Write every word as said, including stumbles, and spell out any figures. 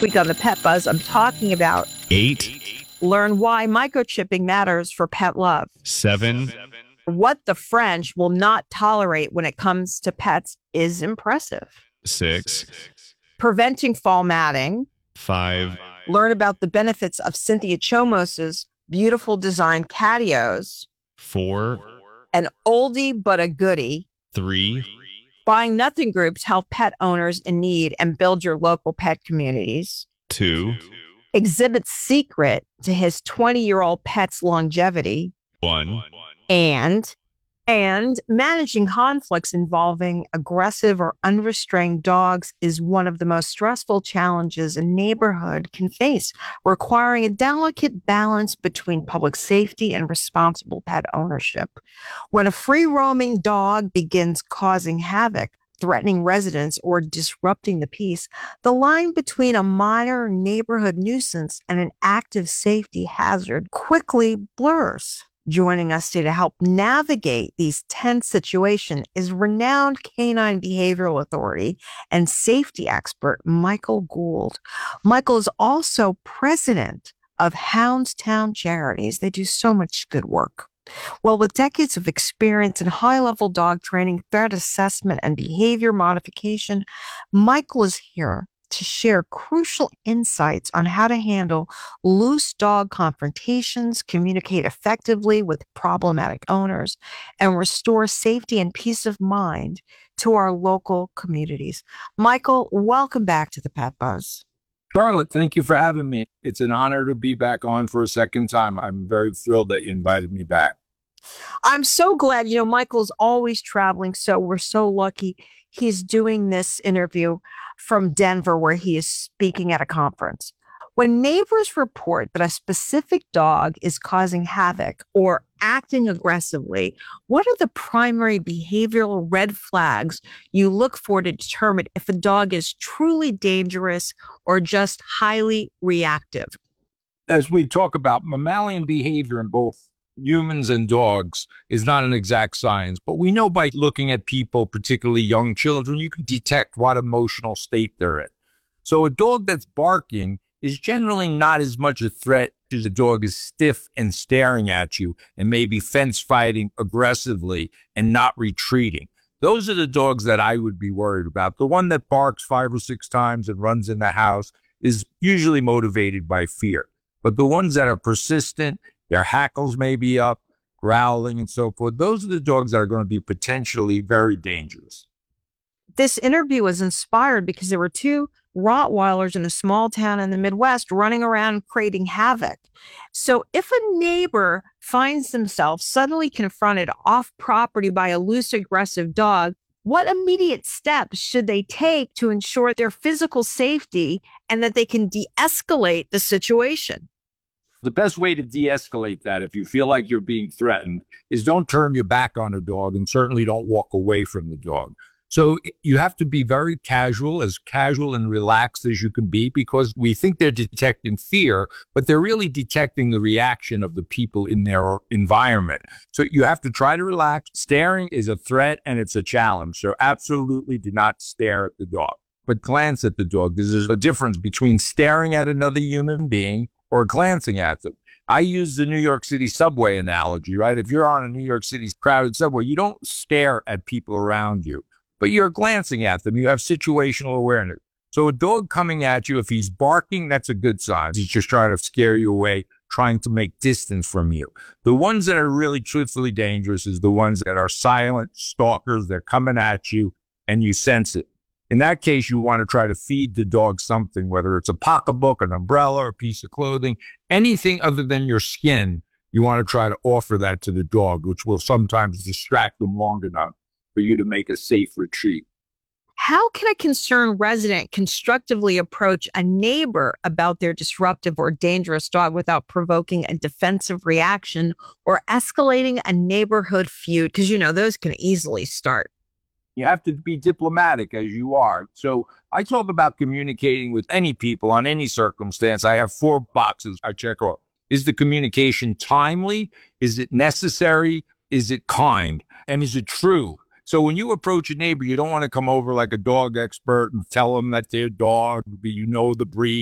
week on the Pet Buzz, I'm talking about eight. Learn why microchipping matters for pet love. Seven. What the French will not tolerate when it comes to pets is impressive. Six. Preventing fall matting. Five. Learn about the benefits of Cynthia Chomos's beautiful design catios. Four. An oldie but a goodie. Three. Buying Nothing Groups help pet owners in need and build your local pet communities. Two. Exhibit's secret to his twenty-year-old pet's longevity. One. And, and managing conflicts involving aggressive or unrestrained dogs is one of the most stressful challenges a neighborhood can face, requiring a delicate balance between public safety and responsible pet ownership. When a free-roaming dog begins causing havoc, threatening residents, or disrupting the peace, the line between a minor neighborhood nuisance and an active safety hazard quickly blurs. Joining us today to help navigate these tense situations is renowned canine behavioral authority and safety expert Michael Gould. Michael is also president of Houndstown Charities. They do so much good work. Well, with decades of experience in high-level dog training, threat assessment, and behavior modification, Michael is here to share crucial insights on how to handle loose dog confrontations, communicate effectively with problematic owners, and restore safety and peace of mind to our local communities. Michael, welcome back to the Pet Buzz. Charlotte, thank you for having me. It's an honor to be back on for a second time. I'm very thrilled that you invited me back. I'm so glad. You know, Michael's always traveling, so we're so lucky he's doing this interview from Denver, where he is speaking at a conference. When neighbors report that a specific dog is causing havoc or acting aggressively, what are the primary behavioral red flags you look for to determine if a dog is truly dangerous or just highly reactive? As we talk about, mammalian behavior in both humans and dogs is not an exact science, but we know by looking at people, particularly young children, you can detect what emotional state they're in. So a dog that's barking is generally not as much a threat as a dog is stiff and staring at you and maybe fence fighting aggressively and not retreating. Those are the dogs that I would be worried about. The one that barks five or six times and runs in the house is usually motivated by fear. But the ones that are persistent, their hackles may be up, growling and so forth, those are the dogs that are going to be potentially very dangerous. This interview was inspired because there were two Rottweilers in a small town in the Midwest running around creating havoc. So if a neighbor finds themselves suddenly confronted off property by a loose, aggressive dog, what immediate steps should they take to ensure their physical safety and that they can de-escalate the situation? The best way to de-escalate that, if you feel like you're being threatened, is don't turn your back on a dog and certainly don't walk away from the dog. So you have to be very casual, as casual and relaxed as you can be, because we think they're detecting fear, but they're really detecting the reaction of the people in their environment. So you have to try to relax. Staring is a threat and it's a challenge. So absolutely do not stare at the dog, but glance at the dog. There's a difference between staring at another human being or glancing at them. I use the New York City subway analogy, right? If you're on a New York City's crowded subway, you don't stare at people around you, but you're glancing at them. You have situational awareness. So a dog coming at you, if he's barking, that's a good sign. He's just trying to scare you away, trying to make distance from you. The ones that are really truthfully dangerous is the ones that are silent stalkers. They're coming at you and you sense it. In that case, you want to try to feed the dog something, whether it's a pocketbook, an umbrella, a piece of clothing, anything other than your skin. You want to try to offer that to the dog, which will sometimes distract them long enough for you to make a safe retreat. How can a concerned resident constructively approach a neighbor about their disruptive or dangerous dog without provoking a defensive reaction or escalating a neighborhood feud? Because, you know, those can easily start. You have to be diplomatic as you are. So I talk about communicating with any people on any circumstance. I have four boxes I check off. Is the communication timely? Is it necessary? Is it kind? And is it true? So when you approach a neighbor, you don't want to come over like a dog expert and tell them that their dog, you know the breed.